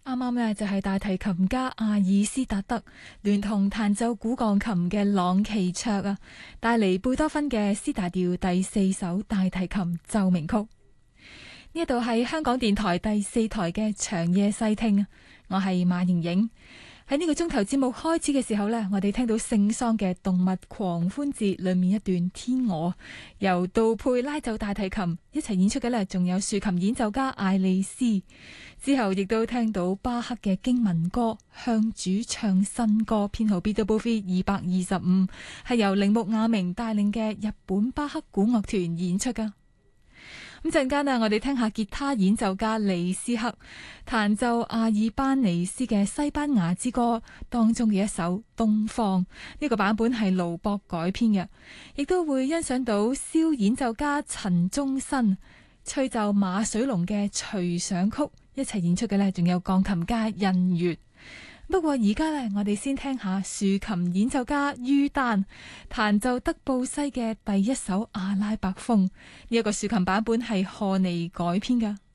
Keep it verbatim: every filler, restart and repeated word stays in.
啱啱呢就係大提琴家阿爾斯達德聯同彈奏古鋼琴嘅朗奇卓啊，帶嚟貝多芬嘅 C 大調第四首大提琴奏鳴曲。呢度係香港電台第四台嘅長夜細聽，我係馬瑩瑩。喺呢個鐘頭節目開始嘅時候呢，我哋聽到聖桑嘅動物狂歡節裏面一段天鵝，由杜佩拉奏大提琴一齊演出嘅呢，仲有豎琴演奏家艾利斯。之後亦都聽到巴克嘅經文歌向主唱新歌，編號 B W V 二百二十五，係由鈴木亞明帶領嘅日本巴克古樂團演出噶。咁陣間啊，我哋聽下吉他演奏家李斯克彈奏阿爾班尼斯嘅西班牙之歌當中嘅一首《東方》，呢個版本係盧博改編嘅，亦都會欣賞到簫演奏家陳忠新吹奏馬水龍嘅隨想曲，一齊演出嘅呢仲有鋼琴家印月。不過而家呢，我哋先聽下豎琴演奏家于丹彈奏德布西嘅第一首阿拉伯風，呢一個豎琴版本係賀尼改編㗎。